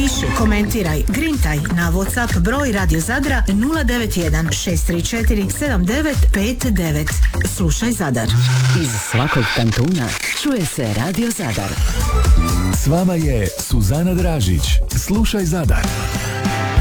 Piši, komentiraj, grintaj na WhatsApp broj Radio Zadra 091 634 7959. Slušaj Zadar. Iz svakog kantuna čuje se Radio Zadar. S vama je Suzana Dražić. Slušaj Zadar.